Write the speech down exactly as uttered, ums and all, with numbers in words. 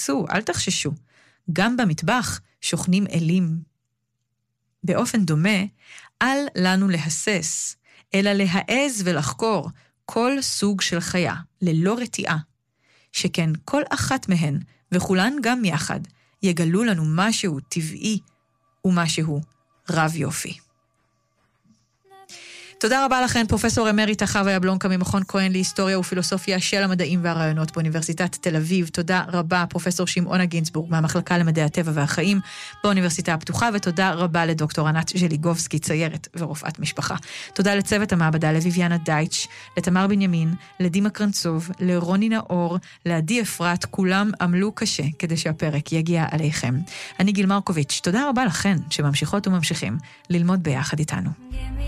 תחפשו, אל תחששו. גם במטבח שוכנים אלים. באופן דומה, אל לנו להסס, אלא להעז ולחקור כל סוג של חיה, ללא רתיעה, שכן כל אחת מהן, וכולן גם יחד, יגלו לנו משהו טבעי ומשהו רב יופי. תודה רבה לכן, פרופסור אמריטה חווה יבלונקה ממכון כהן להיסטוריה ופילוסופיה של המדעים והרעיונות באוניברסיטת תל אביב. תודה רבה, פרופסור שמעונה גינצבורג מהמחלקה למדעי הטבע והחיים באוניברסיטה הפתוחה, ותודה רבה לדוקטור ענת ז'ליגובסקי, ציירת ורופאת משפחה. תודה לצוות המעבדה, לויביאנה דייטש, לתמר בנימין, לדימה קרנצוב, לרוני נאור, לעדי אפרת, כולם עמלו קשה כדי שהפרק יגיע עליכם. אני גיל מרקוביץ', תודה רבה לכן שממשיכות וממשיכים ללמוד ביחד איתנו.